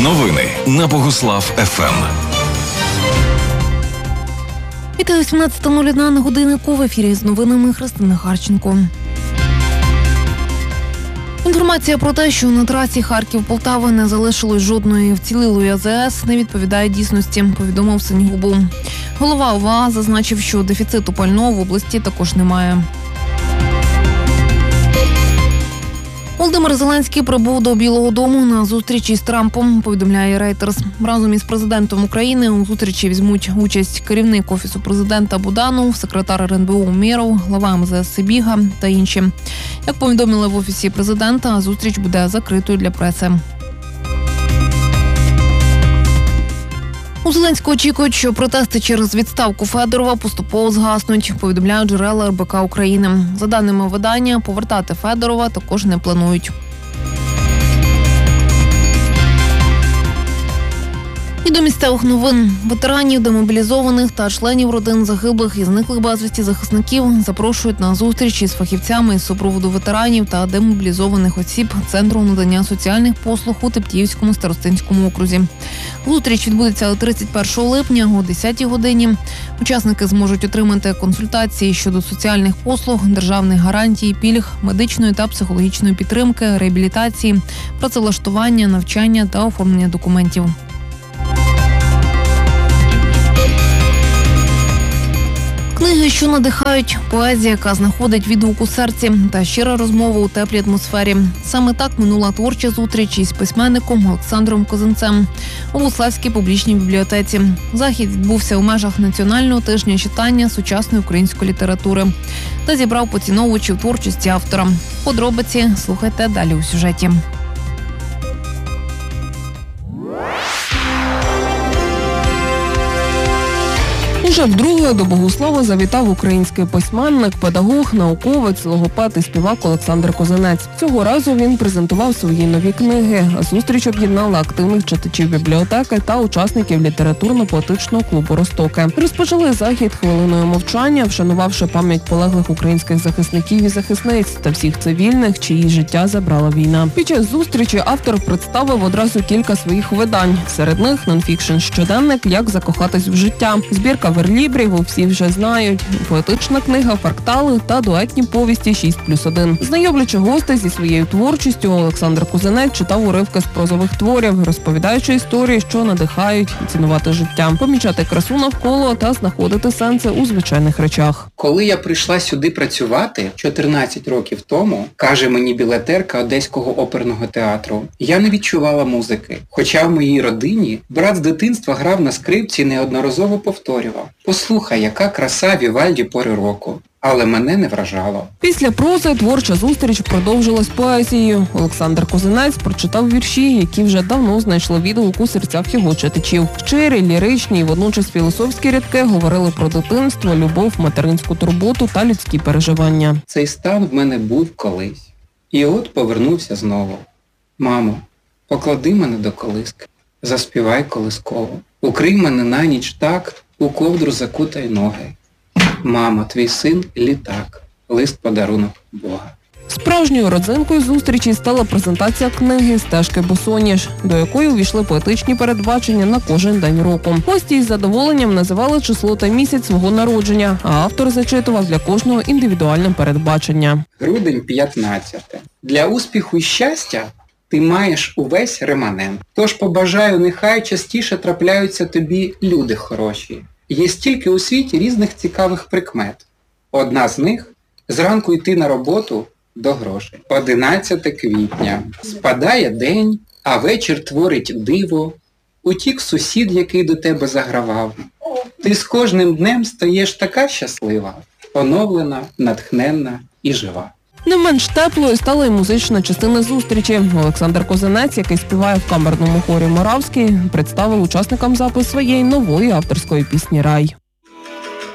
Новини на Богуслав ФМ. Вітаю, 17:01 на годиннику. В ефірі з новинами Христина Харченко. Інформація про те, що на трасі Харків-Полтава не залишилось жодної вцілілої АЗС, не відповідає дійсності, повідомив Синігубов. Голова ОВА зазначив, що дефіциту пального в області також немає. Володимир Зеленський прибув до Білого дому на зустрічі з Трампом, повідомляє Reuters. Разом із президентом України у зустрічі візьмуть участь керівник Офісу президента Буданов, секретар РНБО Умєров, глава МЗС Сибіга та інші. Як повідомили в Офісі президента, зустріч буде закритою для преси. У Зеленського очікують, що протести через відставку Федорова поступово згаснуть, повідомляють джерела РБК України. За даними видання, повертати Федорова також не планують. І до місцевих новин. Ветеранів, демобілізованих та членів родин загиблих і зниклих безвісті захисників запрошують на зустріч із фахівцями із супроводу ветеранів та демобілізованих осіб Центру надання соціальних послуг у Тептіївському старостинському окрузі. Зустріч відбудеться 31 липня о 10-й годині. Учасники зможуть отримати консультації щодо соціальних послуг, державних гарантій, пільг, медичної та психологічної підтримки, реабілітації, працевлаштування, навчання та оформлення документів. Книги, що надихають, поезія, яка знаходить відгук у серці, та щира розмова у теплій атмосфері. Саме так минула творча зустріч із письменником Олександром Козинцем у Буславській публічній бібліотеці. Захід відбувся у межах Національного тижня читання сучасної української літератури та зібрав поціновувачів творчості автора. Подробиці слухайте далі у сюжеті. Уже вдруге до Богуслава завітав український письменник, педагог, науковець, логопед і співак Олександр Козинець. Цього разу він презентував свої нові книги. Зустріч об'єднала активних читачів бібліотеки та учасників літературно-поетичного клубу «Ростоки». Розпочали захід хвилиною мовчання, вшанувавши пам'ять полеглих українських захисників і захисниць та всіх цивільних, чиї життя забрала війна. Під час зустрічі автор представив одразу кілька своїх видань. Серед них нонфікшн щоденник «Як закохатись в життя», збірка верлібрів всі вже знають, поетична книга «Фрактали» та дуетні повісті «6+1». Знайомлячи гостей зі своєю творчістю, Олександр Козинець читав уривки з прозових творів, розповідаючи історії, що надихають цінувати життя, помічати красу навколо та знаходити сенси у звичайних речах. Коли я прийшла сюди працювати 14 років тому, каже мені білетерка Одеського оперного театру, я не відчувала музики. Хоча в моїй родині брат з дитинства грав на скрипці і неодноразово повторював: «Послухай, яка краса Вівальді пори року». Але мене не вражало. Після прози творча зустріч продовжилась поезією. Олександр Козинець прочитав вірші, які вже давно знайшли відгук у серцях його читачів. Щирі, ліричні і водночас філософські рядки говорили про дитинство, любов, материнську турботу та людські переживання. Цей стан в мене був колись. І от повернувся знову. Мамо, поклади мене до колиски, заспівай колисково. Укрий мене на ніч так, у ковдру закутай ноги. Мама, твій син – літак, лист-подарунок Бога. Справжньою родзинкою зустрічі стала презентація книги «Стежки босоніж», до якої увійшли поетичні передбачення на кожен день року. Гості із задоволенням називали число та місяць свого народження, а автор зачитував для кожного індивідуальне передбачення. Грудень 15. Для успіху і щастя ти маєш увесь реманент. Тож побажаю, нехай частіше трапляються тобі люди хороші. Є стільки у світі різних цікавих прикмет. Одна з них – зранку йти на роботу до грошей. 11 квітня. Спадає день, а вечір творить диво. Утік сусід, який до тебе загравав. Ти з кожним днем стаєш така щаслива, оновлена, натхненна і жива. Не менш теплою стала й музична частина зустрічі. Олександр Козинець, який співає в камерному хорі «Моравський», представив учасникам запис своєї нової авторської пісні «Рай».